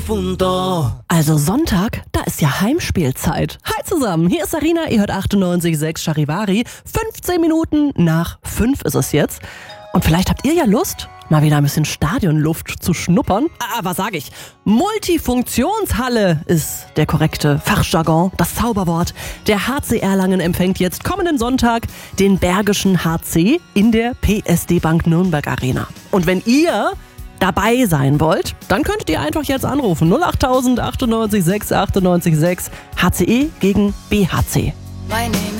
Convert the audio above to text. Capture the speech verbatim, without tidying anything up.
difunto. Also Sonntag, da ist ja Heimspielzeit. Hi zusammen, hier ist Sarina, ihr hört achtundneunzig Komma sechs Charivari. fünfzehn Minuten nach fünf ist es jetzt. Und vielleicht habt ihr ja Lust, mal wieder ein bisschen Stadionluft zu schnuppern. Ah, was sag ich? Multifunktionshalle ist der korrekte Fachjargon, das Zauberwort. Der H C Erlangen empfängt jetzt kommenden Sonntag den Bergischen H C in der P S D Bank Nürnberg Arena. Und wenn ihr dabei sein wollt, dann könntet ihr einfach jetzt anrufen. null acht tausend achtundneunzig Komma sechs achtundneunzig Komma sechs H C E gegen B H C.